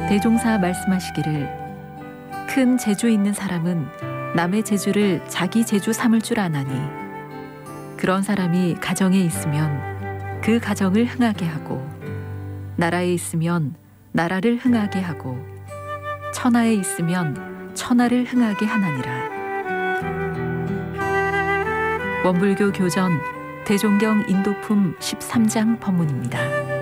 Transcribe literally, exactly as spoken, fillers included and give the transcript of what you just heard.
대종사 말씀하시기를 큰 재주 있는 사람은 남의 재주를 자기 재주 삼을 줄 아나니 그런 사람이 가정에 있으면 그 가정을 흥하게 하고 나라에 있으면 나라를 흥하게 하고 천하에 있으면 천하를 흥하게 하나니라. 원불교 교전 대종경 인도품 십삼 장 법문입니다.